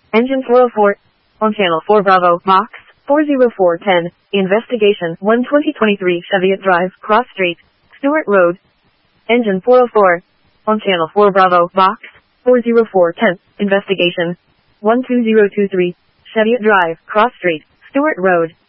Engine 404. On Channel 4 Bravo, Box 40410. Investigation 1 2023 Cheviot Drive, Cross Street, Stewart Road. Engine 404. On Channel 4 Bravo, Box 40410. Investigation 12023 Cheviot Drive, Cross Street, Stewart Road.